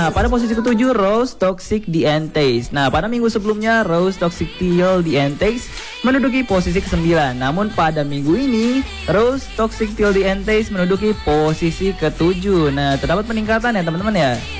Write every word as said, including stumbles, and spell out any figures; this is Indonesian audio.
Nah, pada posisi ketujuh Rose Toxic The Entace. Nah, pada minggu sebelumnya Rose Toxic Teal The Entace menduduki posisi kesembilan. Namun pada minggu ini Rose Toxic Teal The Entace menduduki posisi ketujuh. Nah, terdapat peningkatan ya teman-teman ya.